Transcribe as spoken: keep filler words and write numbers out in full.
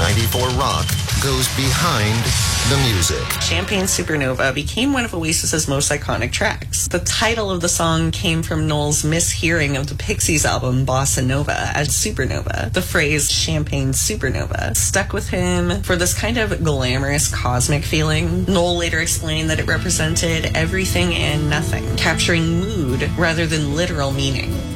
ninety-four Rock goes behind the music. Champagne Supernova became one of Oasis's most iconic tracks. The title of the song came from Noel's mishearing of the Pixies album Bossa Nova as Supernova. The phrase Champagne Supernova stuck with him for this kind of glamorous cosmic feeling. Noel later explained that it represented everything and nothing, capturing mood rather than literal meaning.